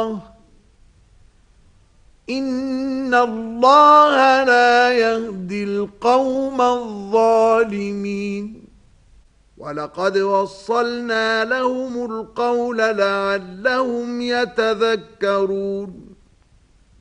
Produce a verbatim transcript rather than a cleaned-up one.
الله إن الله لا يهدي القوم الظالمين ولقد وصلنا لهم القول لعلهم يتذكرون